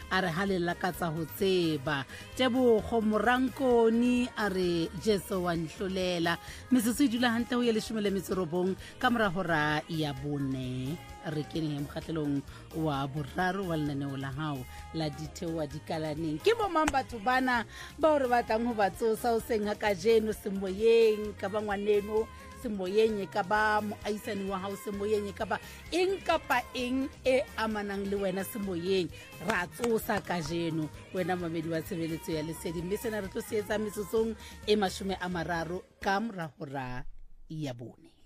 a re halela ka tsa ho tseba Tebogo Morankoni a re Jesu wa nhlolela metsotso e dula hantle ho ya 19 ka mora hora ya bone re kene mokgatlelong wa boraro wa lenaneo la hao la ditheo dikalaneng ke bo mang batho bana ba re batlang ho batsosa o seng ha ka jeno semoyeng ka ba ngwaneno semoyeng ka ba moaisani wa hao semoyeng ka ba eng kapa eng e amanang le wena semoyeng ra tsosa ka jeno wena mamedi wa tshebeletso ya lesedi mme sena re tlo se etsa metsotsong e 30 ka mora hora ya bone